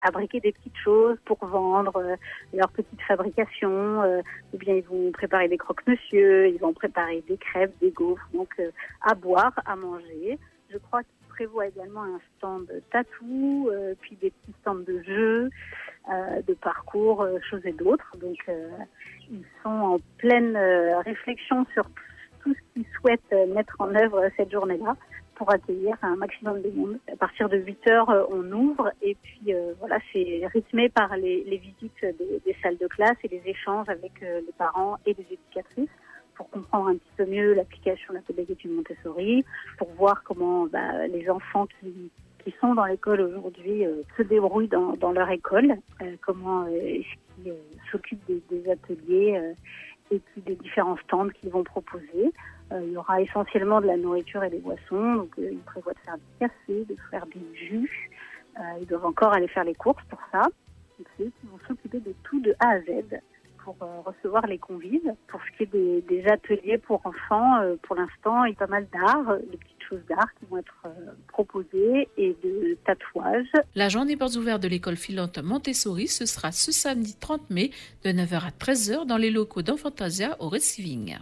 fabriquer des petites choses pour vendre leur petite fabrication, ou bien ils vont préparer des croque-monsieur, ils vont préparer des crêpes, des gaufres, donc à boire, à manger. Je crois qu'ils prévoient également un stand tatou, puis des petits stands de jeux, de parcours, choses et d'autres. Donc ils sont en pleine réflexion sur tout ce qu'ils souhaitent mettre en œuvre cette journée-là pour accueillir un maximum de monde. À partir de 8h, on ouvre et puis voilà, c'est rythmé par les visites des salles de classe et les échanges avec les parents et les éducatrices pour comprendre un petit peu mieux l'application de la pédagogie Montessori, pour voir comment les enfants qui sont dans l'école aujourd'hui se débrouillent dans leur école, comment est-ce qu'ils s'occupent des ateliers et puis des différents stands qu'ils vont proposer. Il y aura essentiellement de la nourriture et des boissons, donc ils prévoient de faire du café, de faire des jus. Ils doivent encore aller faire les courses pour ça. Donc c'est eux qui vont s'occuper de tout de A à Z pour recevoir les convives. Pour ce qui est des ateliers pour enfants, pour l'instant, il y a pas mal d'art, de petites choses d'art qui vont être proposées et de tatouages. La journée portes ouvertes de l'école filante Montessori, ce sera ce samedi 30 mai de 9h à 13h dans les locaux d'Enfantasia au Receiving.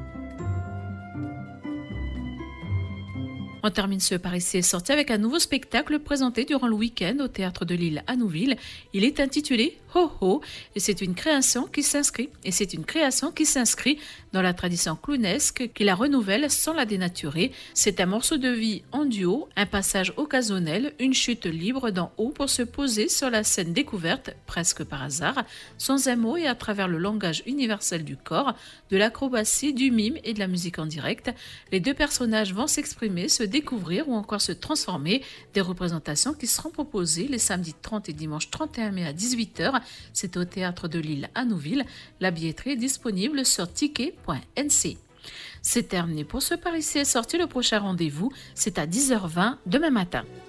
On termine ce Par ici est sorti avec un nouveau spectacle présenté durant le week-end au Théâtre de l'Île à Nouville. Il est intitulé Ho Ho et c'est une création qui s'inscrit dans la tradition clownesque qui la renouvelle sans la dénaturer. C'est un morceau de vie en duo, un passage occasionnel, une chute libre d'en haut pour se poser sur la scène découverte, presque par hasard, sans un mot et à travers le langage universel du corps, de l'acrobatie, du mime et de la musique en direct. Les deux personnages vont s'exprimer, se découvrir ou encore se transformer. Des représentations qui seront proposées les samedis 30 et dimanche 31 mai à 18h. C'est au Théâtre de l'Île à Nouville. La billetterie est disponible sur ticket.nc. C'est terminé pour ce Par ici est sorti. Le prochain rendez-vous, c'est à 10h20 demain matin.